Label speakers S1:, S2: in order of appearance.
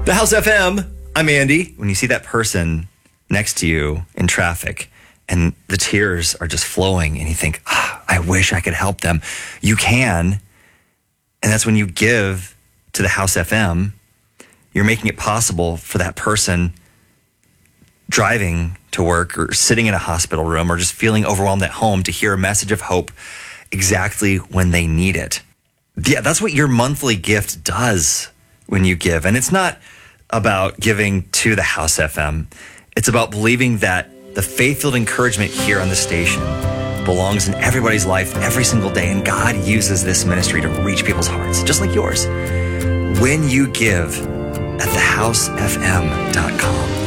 S1: The House FM. I'm Andy. When you see that person next to you in traffic and the tears are just flowing and you think, I wish I could help them. You can. And that's when you give to the House FM. You're making it possible for that person driving to work or sitting in a hospital room or just feeling overwhelmed at home to hear a message of hope exactly when they need it. Yeah, that's what your monthly gift does when you give. And it's not about giving to the House FM. It's about believing that the faith-filled encouragement here on the station belongs in everybody's life every single day. And God uses this ministry to reach people's hearts, just like yours. When you give at thehousefm.com.